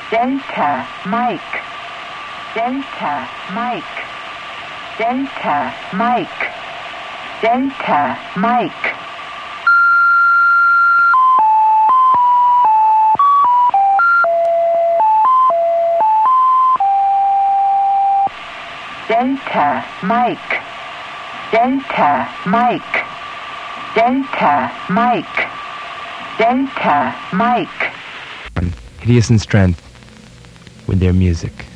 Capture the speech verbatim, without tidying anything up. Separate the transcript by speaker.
Speaker 1: Delta Mike, Delta Mike, Delta Mike, Delta Mike. Delta Mike, Delta Mike, Delta Mike, Delta Mike.
Speaker 2: Hideous in strength with their music.